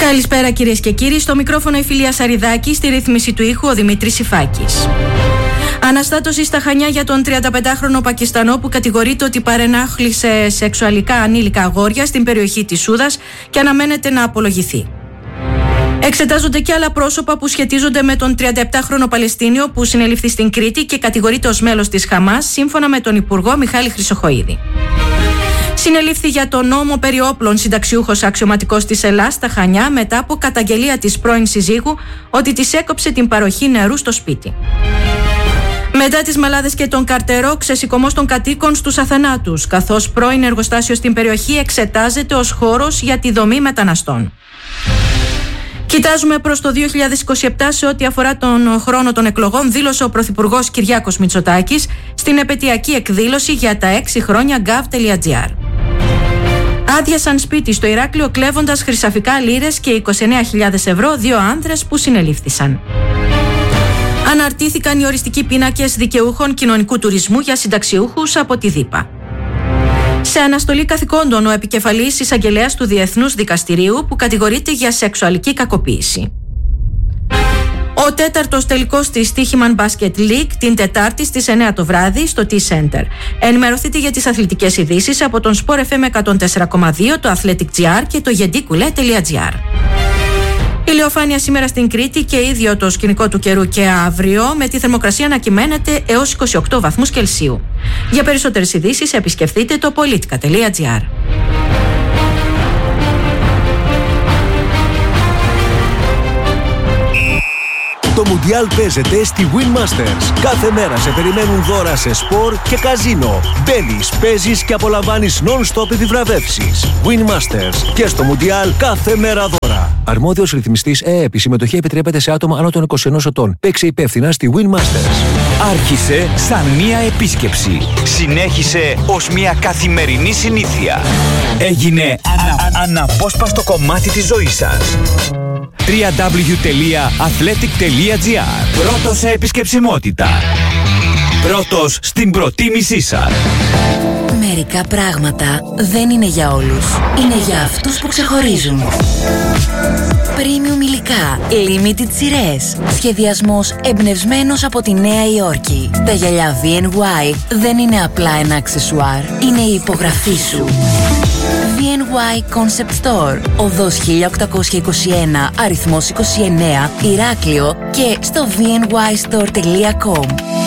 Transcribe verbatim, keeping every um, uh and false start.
Καλησπέρα κυρίες και κύριοι, στο μικρόφωνο η Φιλία Σαριδάκη, στη ρύθμιση του ήχου ο Δημήτρης Σιφάκης. Αναστάτωση στα Χανιά για τον τριανταπεντάχρονο Πακιστανό που κατηγορείται ότι παρενάχλησε σεξουαλικά ανήλικα αγόρια στην περιοχή της Σούδας και αναμένεται να απολογηθεί. Εξετάζονται και άλλα πρόσωπα που σχετίζονται με τον τριανταεπτάχρονο Παλαιστίνιο που συνελήφθη στην Κρήτη και κατηγορείται ως μέλος της Χαμάς, σύμφωνα με τον Υπουργό Μιχάλη Χρυσοχοΐδη. Συνελήφθη για τον νόμο περί όπλων συνταξιούχος αξιωματικός της Ελλάς στα Χανιά μετά από καταγγελία της πρώην συζύγου ότι της έκοψε την παροχή νερού στο σπίτι. Μετά τις μαλάδες και τον καρτερό, ξεσηκωμός των κατοίκων στους αθανάτους, καθώς πρώην εργοστάσιο στην περιοχή εξετάζεται ως χώρος για τη δομή μεταναστών. Κοιτάζουμε προς το δύο χιλιάδες είκοσι επτά σε ό,τι αφορά τον χρόνο των εκλογών, δήλωσε ο Πρωθυπουργός Κυριάκος Μητσοτάκης στην επετειακή εκδήλωση για τα έξι χρόνια gov.gr. Άδειασαν σπίτι στο Ηράκλειο κλέβοντας χρυσαφικά λίρες και είκοσι εννέα χιλιάδες ευρώ δύο άνδρες που συνελήφθησαν. Αναρτήθηκαν οι οριστικοί πίνακες δικαιούχων κοινωνικού τουρισμού για συνταξιούχους από τη ΔΥΠΑ. Σε αναστολή καθηκόντων ο επικεφαλής εισαγγελέας του Διεθνούς Δικαστηρίου που κατηγορείται για σεξουαλική κακοποίηση. Ο τέταρτος τελικός της Stoichman Basket League την Τετάρτη στις εννέα το βράδυ στο T-Center. Ενημερωθείτε για τις αθλητικές ειδήσεις από τον Sport εφ εμ εκατόν τέσσερα κόμμα δύο, το Athletic.gr και το γεντίκουλε.gr. Ηλιοφάνεια σήμερα στην Κρήτη και ίδιο το σκηνικό του καιρού και αύριο, με τη θερμοκρασία να κυμαίνεται έως είκοσι οκτώ βαθμούς Κελσίου. Για περισσότερες ειδήσεις επισκεφτείτε το politica.gr. Το Μουντιάλ παίζεται στη Win Masters. Κάθε μέρα σε περιμένουν δώρα σε σπορ και καζίνο. Μπαίνεις, παίζεις και απολαμβάνεις non-stop επιβραβεύσεις. Win Masters και στο Μουντιάλ κάθε μέρα δώρα. Αρμόδιος ρυθμιστής ΕΕΠ. Η συμμετοχή επιτρέπεται σε άτομα άνω των είκοσι ενός ετών. Παίξε υπεύθυνα στη Win Masters. Άρχισε σαν μία επίσκεψη. Συνέχισε ως μία καθημερινή συνήθεια. Έγινε ανα, αναπόσπαστο κομμάτι της ζωής σας. double-u double-u double-u τελεία athletic.gr. Πρώτος σε επισκεψιμότητα. Πρώτος στην προτίμησή σας. Μερικά πράγματα δεν είναι για όλους. Είναι για αυτούς που ξεχωρίζουν. Premium υλικά, limited σειρές. Σχεδιασμός εμπνευσμένος από τη Νέα Υόρκη. Τα γυαλιά βι εν γουάι δεν είναι απλά ένα αξεσουάρ. Είναι η υπογραφή σου. βι εν γουάι Concept Store, οδός χίλια οκτακόσια είκοσι ένα, αριθμός είκοσι εννέα, Ηράκλειο και στο βι εν γουάι στορ τελεία κομ.